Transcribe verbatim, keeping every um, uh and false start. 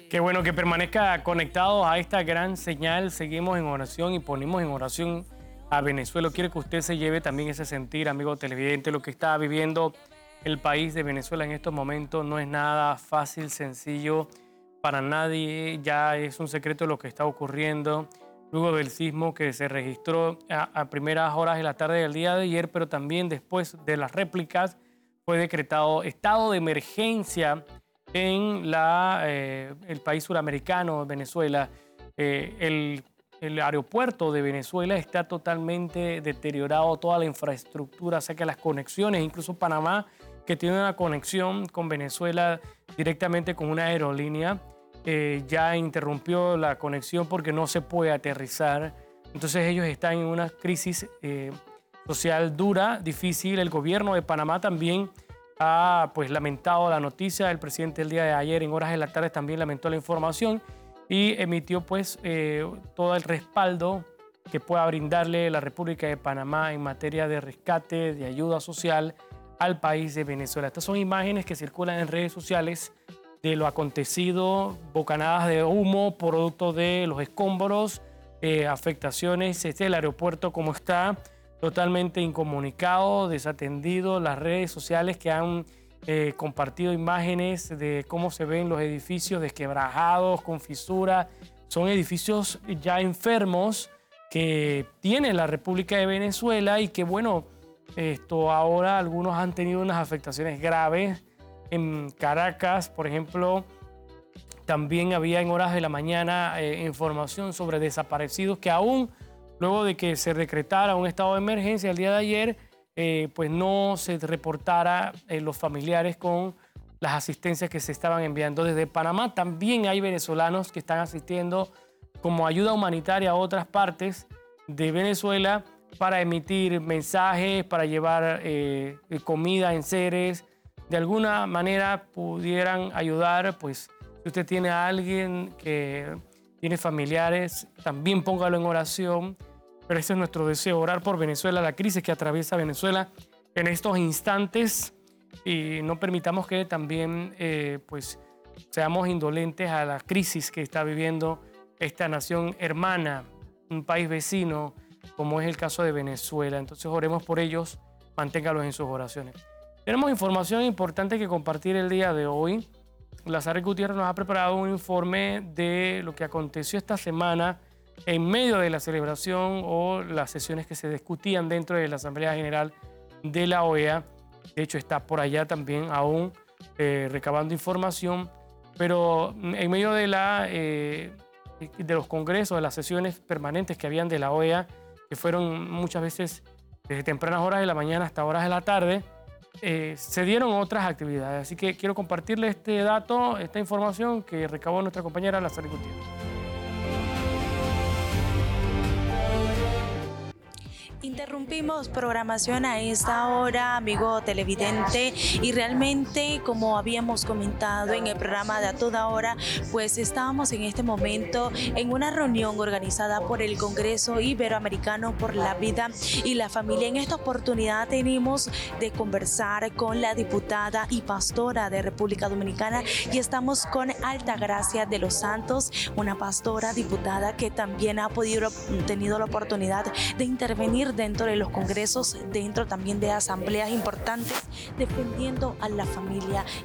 Qué bueno que permanezca conectado a esta gran señal. Seguimos en oración y ponemos en oración a Venezuela. Quiero que usted se lleve también ese sentir, amigo televidente. Lo que está viviendo el país de Venezuela en estos momentos no es nada fácil, sencillo para nadie. Ya es un secreto lo que está ocurriendo luego del sismo que se registró a, a primeras horas de la tarde del día de ayer, pero también después de las réplicas fue decretado estado de emergencia en la, eh, el país suramericano, Venezuela. Eh, el, el aeropuerto de Venezuela está totalmente deteriorado, toda la infraestructura, o sea que las conexiones, incluso Panamá, que tiene una conexión con Venezuela directamente con una aerolínea, eh, ya interrumpió la conexión porque no se puede aterrizar. Entonces ellos están en una crisis eh, social dura, difícil. El gobierno de Panamá también ha pues, lamentado la noticia. El presidente el día de ayer, en horas de la tarde, también lamentó la información y emitió pues, eh, todo el respaldo que pueda brindarle la República de Panamá en materia de rescate, de ayuda social al país de Venezuela. Estas son imágenes que circulan en redes sociales de lo acontecido, bocanadas de humo producto de los escombros, eh, afectaciones. Este es el aeropuerto como está, totalmente incomunicado, desatendido. Las redes sociales que han eh, compartido imágenes de cómo se ven los edificios desquebrajados, con fisuras. Son edificios ya enfermos que tiene la República de Venezuela y que, bueno, esto ahora algunos han tenido unas afectaciones graves. En Caracas, por ejemplo, también había en horas de la mañana eh, información sobre desaparecidos que aún luego de que se decretara un estado de emergencia el día de ayer, eh, pues no se reportara eh, los familiares con las asistencias que se estaban enviando desde Panamá. También hay venezolanos que están asistiendo como ayuda humanitaria a otras partes de Venezuela para emitir mensajes, para llevar eh, comida en seres. De alguna manera pudieran ayudar, pues si usted tiene a alguien que tiene familiares, también póngalo en oración. Pero ese es nuestro deseo, orar por Venezuela, la crisis que atraviesa Venezuela en estos instantes, y no permitamos que también eh, pues, seamos indolentes a la crisis que está viviendo esta nación hermana, un país vecino, como es el caso de Venezuela. Entonces oremos por ellos, manténgalos en sus oraciones. Tenemos información importante que compartir el día de hoy. Lazare Gutiérrez nos ha preparado un informe de lo que aconteció esta semana en medio de la celebración o las sesiones que se discutían dentro de la Asamblea General de la O E A. De hecho, está por allá también aún eh, recabando información, pero en medio de, la, eh, de los congresos, de las sesiones permanentes que habían de la O E A, que fueron muchas veces desde tempranas horas de la mañana hasta horas de la tarde, eh, se dieron otras actividades. Así que quiero compartirle este dato, esta información que recabó nuestra compañera Lazare Gutiérrez. Interrumpimos programación a esta hora, amigo televidente, y realmente, como habíamos comentado en el programa de A Toda Hora, pues estábamos en este momento en una reunión organizada por el Congreso Iberoamericano por la Vida y la Familia. En esta oportunidad tenemos de conversar con la diputada y pastora de República Dominicana y estamos con Altagracia de los Santos, una pastora diputada que también ha podido, tenido la oportunidad de intervenir dentro de los congresos, dentro también de asambleas importantes, defendiendo a la familia